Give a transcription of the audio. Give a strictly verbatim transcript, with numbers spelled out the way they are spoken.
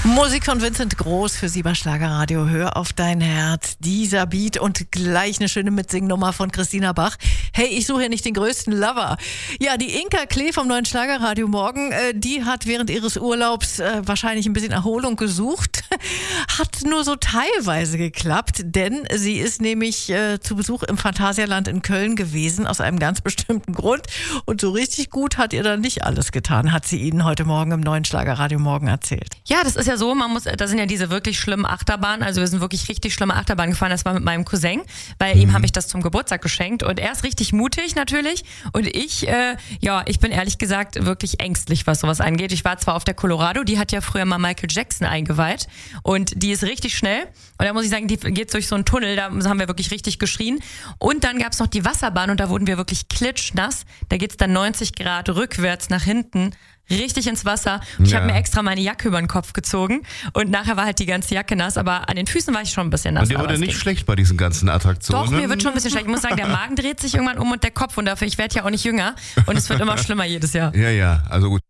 Musik von Vincent Groß für Sie bei Schlagerradio. Hör auf dein Herz. Dieser Beat und gleich eine schöne Mitsingnummer von Christina Bach. Hey, ich suche ja nicht den größten Lover. Ja, die Inka Klee vom neuen Schlagerradio morgen, äh, die hat während ihres Urlaubs äh, wahrscheinlich ein bisschen Erholung gesucht. Hat nur so teilweise geklappt, denn sie ist nämlich äh, zu Besuch im Phantasialand in Köln gewesen, aus einem ganz bestimmten Grund. Und so richtig gut hat ihr dann nicht alles getan, hat sie Ihnen heute Morgen im neuen Schlagerradio morgen erzählt. Ja, das ist ja so, man muss, das sind ja diese wirklich schlimmen Achterbahnen, also wir sind wirklich richtig schlimme Achterbahnen gefahren, das war mit meinem Cousin, weil mhm. ihm habe ich das zum Geburtstag geschenkt und er ist richtig mutig natürlich und ich, äh, ja, ich bin ehrlich gesagt wirklich ängstlich, was sowas angeht. Ich war zwar auf der Colorado, die hat ja früher mal Michael Jackson eingeweiht und die ist richtig schnell und da muss ich sagen, die geht durch so einen Tunnel, da haben wir wirklich richtig geschrien und dann gab's noch die Wasserbahn und da wurden wir wirklich klitschnass, da geht's dann neunzig Grad rückwärts nach hinten, richtig ins Wasser. Und ich ja. habe mir extra meine Jacke über den Kopf gezogen und nachher war halt die ganze Jacke nass, aber an den Füßen war ich schon ein bisschen nass. Und dir wurde nicht ging. schlecht bei diesen ganzen Attraktionen? Doch, mir wird schon ein bisschen schlecht. Ich muss sagen, der Magen dreht sich irgendwann um und der Kopf und dafür, ich werde ja auch nicht jünger und es wird immer schlimmer jedes Jahr. Ja, ja, also gut.